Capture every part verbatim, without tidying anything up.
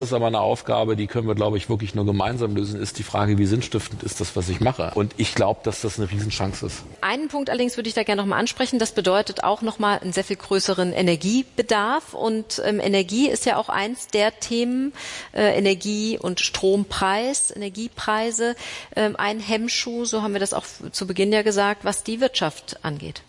Das ist aber eine Aufgabe, die können wir, glaube ich, wirklich nur gemeinsam lösen, ist die Frage, wie sinnstiftend ist das, was ich mache. Und ich glaube, dass das eine Riesenchance ist. Einen Punkt allerdings würde ich da gerne nochmal ansprechen. Das bedeutet auch nochmal einen sehr viel größeren Energiebedarf. Und ähm, Energie ist ja auch eins der Themen, äh, Energie- und Strompreis, Energiepreise, äh, ein Hemmschuh, so haben wir das auch zu Beginn ja gesagt, was die Wirtschaft angeht.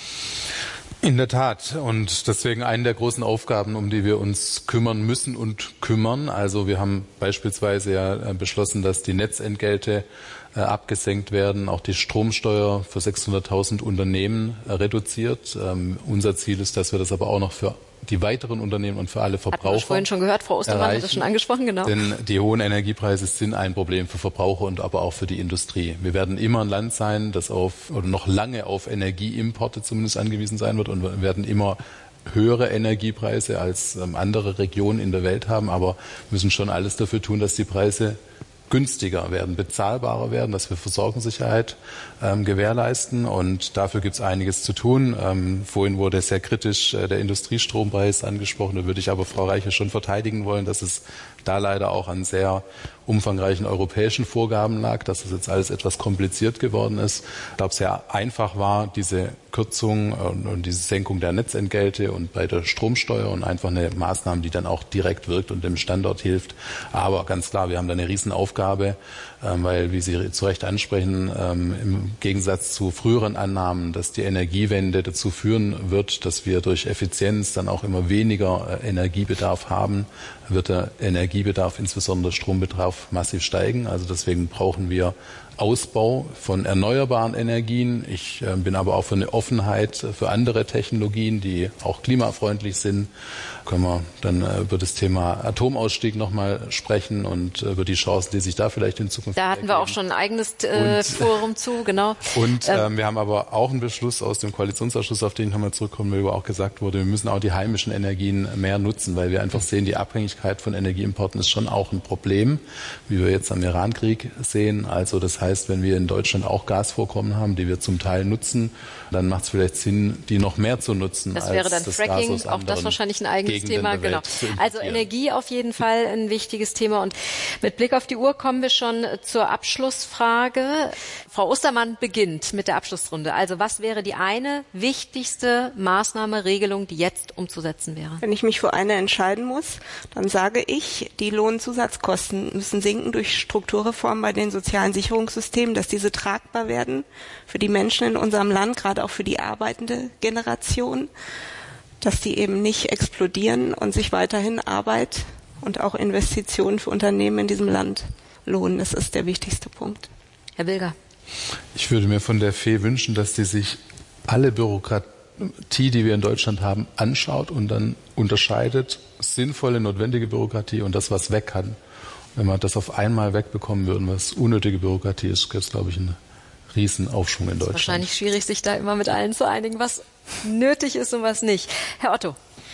In der Tat. Und deswegen eine der großen Aufgaben, um die wir uns kümmern müssen und kümmern. Also wir haben beispielsweise ja beschlossen, dass die Netzentgelte äh, abgesenkt werden, auch die Stromsteuer für sechshunderttausend Unternehmen äh, reduziert. Ähm, unser Ziel ist, dass wir das aber auch noch für die weiteren Unternehmen und für alle Verbraucher Hatten wir vorhin schon gehört, Frau Ostermann erreichen. Hat das schon angesprochen, genau. Denn die hohen Energiepreise sind ein Problem für Verbraucher und aber auch für die Industrie. Wir werden immer ein Land sein, das auf oder noch lange auf Energieimporte zumindest angewiesen sein wird und wir werden immer höhere Energiepreise als ähm, andere Regionen in der Welt haben, aber müssen schon alles dafür tun, dass die Preise günstiger werden, bezahlbarer werden, dass wir Versorgungssicherheit ähm, gewährleisten und dafür gibt es einiges zu tun. Ähm, vorhin wurde sehr kritisch äh, der Industriestrompreis angesprochen, da würde ich aber Frau Reiche schon verteidigen wollen, dass es da leider auch an sehr umfangreichen europäischen Vorgaben lag, dass das jetzt alles etwas kompliziert geworden ist. Ich glaube, sehr einfach war diese Kürzung und, und diese Senkung der Netzentgelte und bei der Stromsteuer und einfach eine Maßnahme, die dann auch direkt wirkt und dem Standort hilft. Aber ganz klar, wir haben da eine Riesenaufgabe, ähm, weil, wie Sie zu Recht ansprechen, ähm, im Gegensatz zu früheren Annahmen, dass die Energiewende dazu führen wird, dass wir durch Effizienz dann auch immer weniger äh, Energiebedarf haben, wird der Energiebedarf, insbesondere Strombedarf, massiv steigen. Also deswegen brauchen wir Ausbau von erneuerbaren Energien. Ich äh, bin aber auch für eine Offenheit für andere Technologien, die auch klimafreundlich sind. Können wir dann äh, über das Thema Atomausstieg nochmal sprechen und äh, über die Chancen, die sich da vielleicht in Zukunft Da hatten ergeben. Wir auch schon ein eigenes äh, und, Forum zu, genau. Und ähm, wir haben aber auch einen Beschluss aus dem Koalitionsausschuss, auf den ich nochmal zurückkommen will, wo auch gesagt wurde, wir müssen auch die heimischen Energien mehr nutzen, weil wir einfach sehen, die Abhängigkeit von Energieimporten ist schon auch ein Problem, wie wir jetzt am Irankrieg sehen. Also das heißt, wenn wir in Deutschland auch Gasvorkommen haben, die wir zum Teil nutzen, dann macht es vielleicht Sinn, die noch mehr zu nutzen. Das wäre dann das Fracking, auch das wahrscheinlich ein eigenes Thema. Genau. Also Energie auf jeden Fall ein wichtiges Thema. Und mit Blick auf die Uhr kommen wir schon zur Abschlussfrage. Frau Ostermann beginnt mit der Abschlussrunde. Also was wäre die eine wichtigste Maßnahme, Regelung, die jetzt umzusetzen wäre? Wenn ich mich für eine entscheiden muss, dann sage ich, die Lohnzusatzkosten müssen sinken durch Strukturreformen bei den sozialen Sicherungssystemen, dass diese tragbar werden für die Menschen in unserem Land, gerade auch für die arbeitende Generation, dass die eben nicht explodieren und sich weiterhin Arbeit und auch Investitionen für Unternehmen in diesem Land lohnen. Das ist der wichtigste Punkt. Herr Bilger. Ich würde mir von der F E wünschen, dass die sich alle Bürokratie, die wir in Deutschland haben, anschaut und dann unterscheidet sinnvolle, notwendige Bürokratie und das, was weg kann. Wenn wir das auf einmal wegbekommen würden, was unnötige Bürokratie ist, gibt es, glaube ich, einen Riesenaufschwung in Deutschland. Es ist wahrscheinlich schwierig, sich da immer mit allen zu einigen, was nötig ist und was nicht. Herr Otto.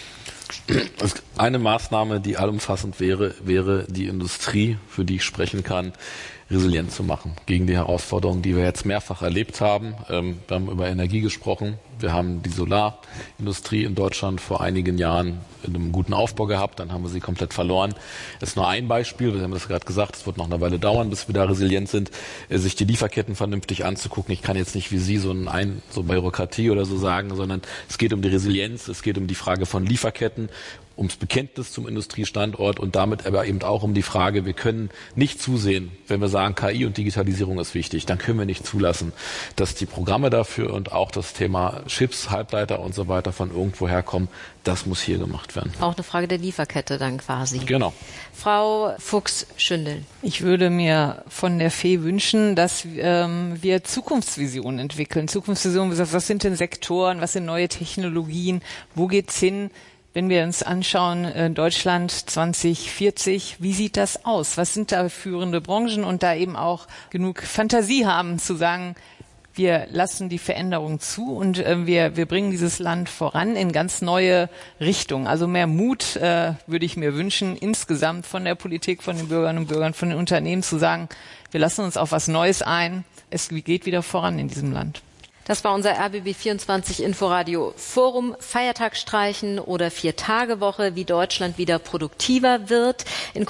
Eine Maßnahme, die allumfassend wäre, wäre die Industrie, für die ich sprechen kann, resilient zu machen gegen die Herausforderungen, die wir jetzt mehrfach erlebt haben. Wir haben über Energie gesprochen. Wir haben die Solarindustrie in Deutschland vor einigen Jahren in einem guten Aufbau gehabt. Dann haben wir sie komplett verloren. Das ist nur ein Beispiel. Wir haben das gerade gesagt. Es wird noch eine Weile dauern, bis wir da resilient sind, sich die Lieferketten vernünftig anzugucken. Ich kann jetzt nicht wie Sie so ein so Bürokratie oder so sagen, sondern es geht um die Resilienz. Es geht um die Frage von Lieferketten, ums Bekenntnis zum Industriestandort und damit aber eben auch um die Frage, wir können nicht zusehen, wenn wir sagen, K I und Digitalisierung ist wichtig, dann können wir nicht zulassen, dass die Programme dafür und auch das Thema Chips, Halbleiter und so weiter von irgendwo herkommen. Das muss hier gemacht werden. Auch eine Frage der Lieferkette dann quasi. Genau. Frau Fuchs-Schündel. Ich würde mir von der F E wünschen, dass ähm, wir Zukunftsvisionen entwickeln. Zukunftsvisionen, was sind denn Sektoren, was sind neue Technologien, wo geht's hin? Wenn wir uns anschauen, Deutschland zwanzig vierzig, wie sieht das aus? Was sind da führende Branchen und da eben auch genug Fantasie haben zu sagen, wir lassen die Veränderung zu und äh, wir, wir bringen dieses Land voran in ganz neue Richtungen. Also mehr Mut äh, würde ich mir wünschen, insgesamt von der Politik, von den Bürgerinnen und Bürgern, von den Unternehmen zu sagen, wir lassen uns auf was Neues ein. Es geht wieder voran in diesem Land. Das war unser R B B vierundzwanzig Inforadio Forum. Feiertag streichen oder Vier-Tage-Woche, wie Deutschland wieder produktiver wird. In